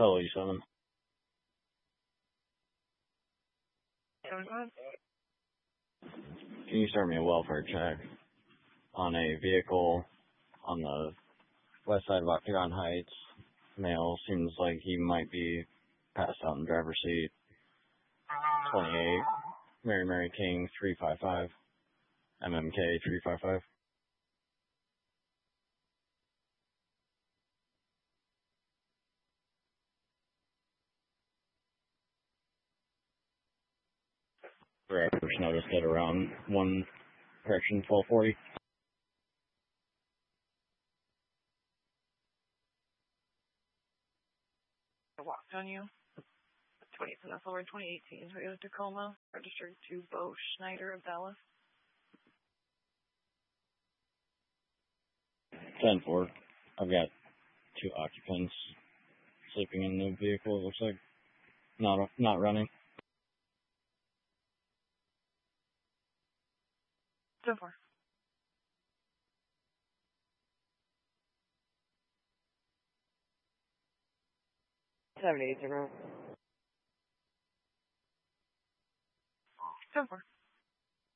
Totally 7. Can you start me a welfare check on a vehicle on the west side of Octagon Heights? Male, seems like he might be passed out in the driver's seat. 28, Mary King 355, MMK 355. Drivers noticed it around 1240. I walked on you. 20th and Forward 2018 Toyota Tacoma, registered to Bo Schneider of Dallas. 10-4. I've got 2 occupants sleeping in the vehicle, it looks like. Not running. 10-4. Seven 8 0. 10-4.